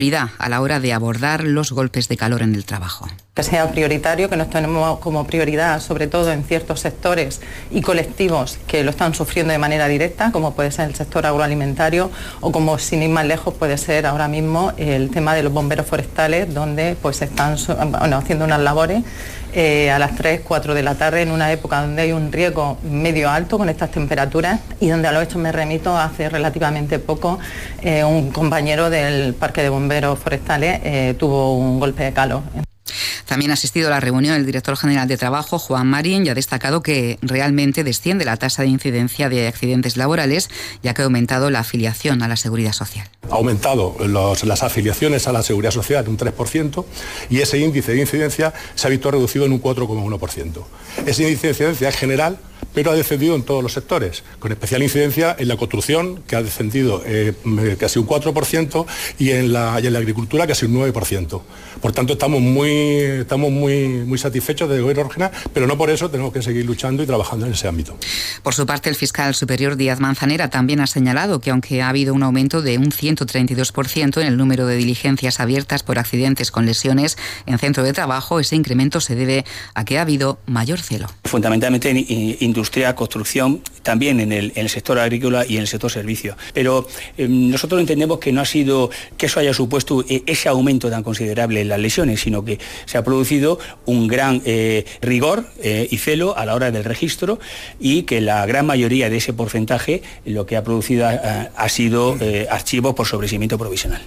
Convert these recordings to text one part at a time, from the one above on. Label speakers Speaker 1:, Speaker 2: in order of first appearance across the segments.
Speaker 1: a la hora de abordar los golpes de calor en el trabajo.
Speaker 2: Que sea prioritario, que nos tenemos como prioridad, sobre todo en ciertos sectores y colectivos que lo están sufriendo de manera directa, como puede ser el sector agroalimentario o como sin ir más lejos puede ser ahora mismo el tema de los bomberos forestales, donde pues están haciendo unas labores a las 3, 4 de la tarde en una época donde hay un riesgo medio alto con estas temperaturas y donde a lo hecho me remito hace relativamente poco un compañero del Parque de Bomberos Forestales tuvo un golpe de calor.
Speaker 1: También ha asistido a la reunión el director general de Trabajo, Juan Marín, y ha destacado que realmente desciende la tasa de incidencia de accidentes laborales, ya que ha aumentado la afiliación a la Seguridad Social.
Speaker 3: Ha aumentado las afiliaciones a la Seguridad Social un 3% y ese índice de incidencia se ha visto reducido en un 4,1%. Ese índice de incidencia es general, pero ha descendido en todos los sectores, con especial incidencia en la construcción, que ha descendido casi un 4%, y en la agricultura casi un 9%. Por tanto, estamos muy satisfechos del Gobierno regional, pero no por eso tenemos que seguir luchando y trabajando en ese ámbito.
Speaker 1: Por su parte, el fiscal superior Díaz Manzanera también ha señalado que aunque ha habido un aumento de un 132% en el número de diligencias abiertas por accidentes con lesiones en centro de trabajo, ese incremento se debe a que ha habido mayor celo.
Speaker 4: Fundamentalmente en industria, construcción, también en el sector agrícola y en el sector servicio. Pero nosotros entendemos que no ha sido que eso haya supuesto ese aumento tan considerable en las lesiones, sino que se ha producido un gran rigor y celo a la hora del registro y que la gran mayoría de ese porcentaje lo que ha producido ha sido archivos por sobreseimiento provisional.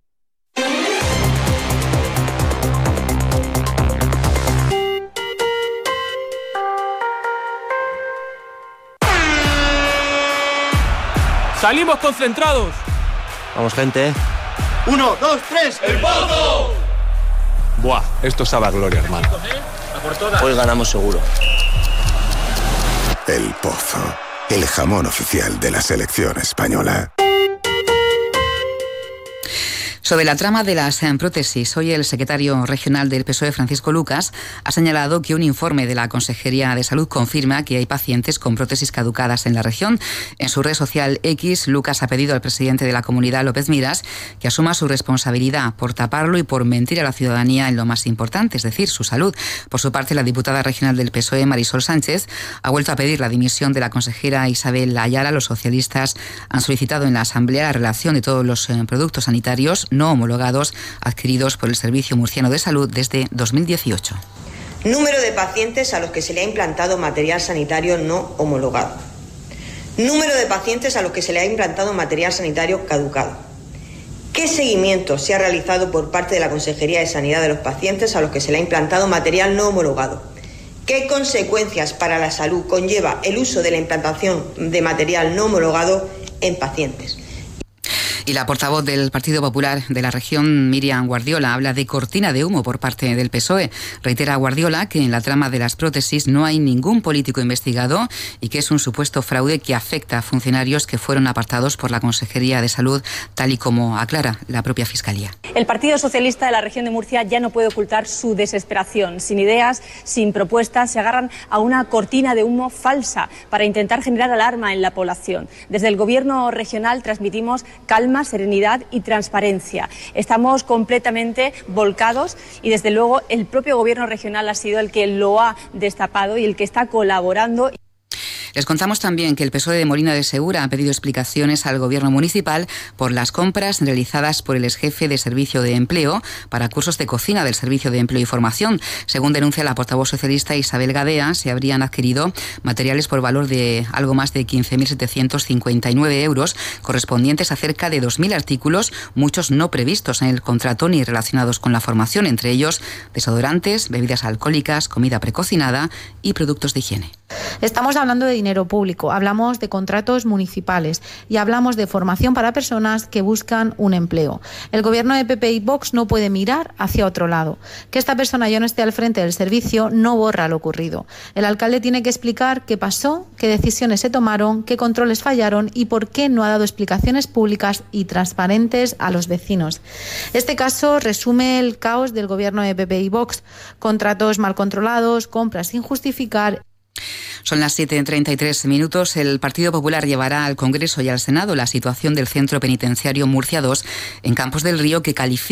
Speaker 5: ¡Salimos concentrados!
Speaker 6: Vamos, gente.
Speaker 7: 1, 2, 3, ¡el Pozo!
Speaker 8: Buah, esto sabe a gloria, hermano.
Speaker 6: Hoy ganamos seguro.
Speaker 9: El Pozo, el jamón oficial de la selección española.
Speaker 1: Sobre la trama de las prótesis, hoy el secretario regional del PSOE, Francisco Lucas, ha señalado que un informe de la Consejería de Salud confirma que hay pacientes con prótesis caducadas en la región. En su red social X, Lucas ha pedido al presidente de la comunidad, López Miras, que asuma su responsabilidad por taparlo y por mentir a la ciudadanía en lo más importante, es decir, su salud. Por su parte, la diputada regional del PSOE, Marisol Sánchez, ha vuelto a pedir la dimisión de la consejera Isabel Ayala. Los socialistas han solicitado en la Asamblea la relación de todos los productos sanitarios no homologados adquiridos por el Servicio Murciano de Salud desde 2018.
Speaker 10: Número de pacientes a los que se le ha implantado material sanitario no homologado. Número de pacientes a los que se le ha implantado material sanitario caducado. ¿Qué seguimiento se ha realizado por parte de la Consejería de Sanidad de los pacientes a los que se le ha implantado material no homologado? ¿Qué consecuencias para la salud conlleva el uso de la implantación de material no homologado en pacientes?
Speaker 1: Y la portavoz del Partido Popular de la región, Míriam Guardiola, habla de cortina de humo por parte del PSOE. Reitera Guardiola que en la trama de las prótesis no hay ningún político investigado y que es un supuesto fraude que afecta a funcionarios que fueron apartados por la Consejería de Salud, tal y como aclara la propia Fiscalía.
Speaker 11: El Partido Socialista de la región de Murcia ya no puede ocultar su desesperación. Sin ideas, sin propuestas, se agarran a una cortina de humo falsa para intentar generar alarma en la población. Desde el Gobierno regional transmitimos calma, serenidad y transparencia. Estamos completamente volcados y desde luego el propio Gobierno regional ha sido el que lo ha destapado y el que está colaborando.
Speaker 1: Les contamos también que el PSOE de Molina de Segura ha pedido explicaciones al Gobierno municipal por las compras realizadas por el exjefe de Servicio de Empleo para cursos de cocina del Servicio de Empleo y Formación. Según denuncia la portavoz socialista Isabel Gadea, se habrían adquirido materiales por valor de algo más de 15.759 euros, correspondientes a cerca de 2.000 artículos, muchos no previstos en el contrato ni relacionados con la formación, entre ellos desodorantes, bebidas alcohólicas, comida precocinada y productos de higiene.
Speaker 12: Estamos hablando de dinero público, hablamos de contratos municipales y hablamos de formación para personas que buscan un empleo. El gobierno de PP y Vox no puede mirar hacia otro lado. Que esta persona ya no esté al frente del servicio no borra lo ocurrido. El alcalde tiene que explicar qué pasó, qué decisiones se tomaron, qué controles fallaron y por qué no ha dado explicaciones públicas y transparentes a los vecinos. Este caso resume el caos del gobierno de PP y Vox. Contratos mal controlados, compras sin justificar.
Speaker 1: Son las 7:33. El Partido Popular llevará al Congreso y al Senado la situación del Centro Penitenciario Murcia II en Campos del Río, que califica